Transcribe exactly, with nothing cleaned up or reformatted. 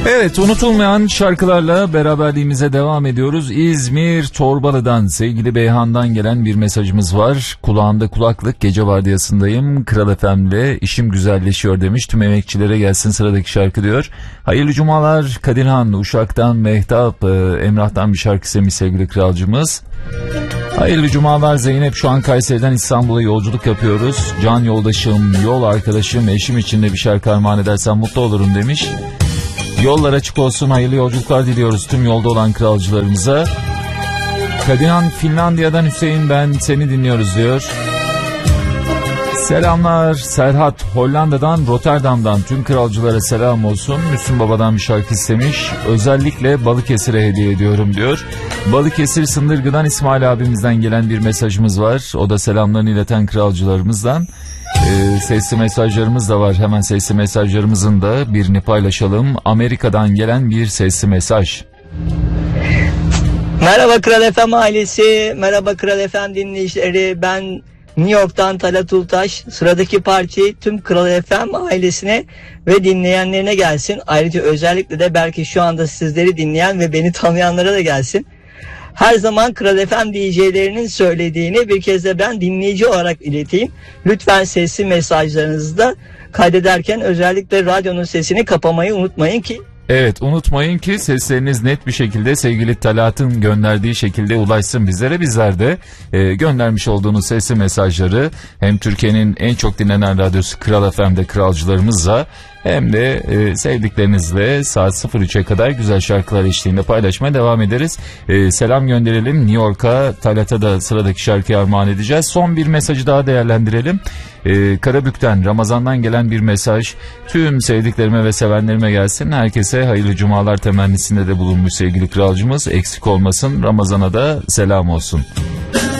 Evet, unutulmayan şarkılarla beraberliğimize devam ediyoruz. İzmir Torbalı'dan sevgili Beyhan'dan gelen bir mesajımız var. Kulağında kulaklık, gece vardiyasındayım, Kral F M'le işim güzelleşiyor demiş. Tüm emekçilere gelsin sıradaki şarkı diyor. Hayırlı cumalar Kadirhan, Uşak'tan Mehtap, Emrah'tan bir şarkı istemiş sevgili kralcımız. Hayırlı cumalar Zeynep, şu an Kayseri'den İstanbul'a yolculuk yapıyoruz. Can yoldaşım, yol arkadaşım, eşim için de bir şarkı armağan edersen mutlu olurum demiş. Yollar açık olsun, hayırlı yolculuklar diliyoruz tüm yolda olan kralcılarımıza. Kadinan Finlandiya'dan Hüseyin, ben seni dinliyoruz diyor. Selamlar Serhat, Hollanda'dan Rotterdam'dan tüm kralcılara selam olsun. Müslüm Baba'dan bir şarkı istemiş. Özellikle Balıkesir'e hediye ediyorum diyor. Balıkesir Sındırgı'dan İsmail abimizden gelen bir mesajımız var. O da selamlarını ileten kralcılarımızdan. Ee, sesli mesajlarımız da var. Hemen sesli mesajlarımızın da birini paylaşalım. Amerika'dan gelen bir sesli mesaj. Merhaba Kral F M ailesi, merhaba Kral F M dinleyicileri. Ben New York'tan Talat Ultaş. Sıradaki parçayı tüm Kral F M ailesine ve dinleyenlerine gelsin. Ayrıca özellikle de belki şu anda sizleri dinleyen ve beni tanıyanlara da gelsin. Her zaman Kral F M D J'lerinin söylediğini bir kez de ben dinleyici olarak ileteyim. Lütfen sesli mesajlarınızı da kaydederken özellikle radyonun sesini kapamayı unutmayın ki. Evet, unutmayın ki sesleriniz net bir şekilde sevgili Talat'ın gönderdiği şekilde ulaşsın bizlere. Bizler de e, göndermiş olduğunuz sesli mesajları hem Türkiye'nin en çok dinlenen radyosu Kral F M'de kralcılarımızla hem de e, sevdiklerinizle saat sıfır üçe kadar güzel şarkılar eşliğinde paylaşmaya devam ederiz. E, selam gönderelim New York'a, Talat'a da sıradaki şarkıyı armağan edeceğiz. Son bir mesajı daha değerlendirelim. E, Karabük'ten, Ramazan'dan gelen bir mesaj. Tüm sevdiklerime ve sevenlerime gelsin. Herkese hayırlı cumalar temennisinde de bulunmuş sevgili kralcımız. Eksik olmasın. Ramazan'a da selam olsun.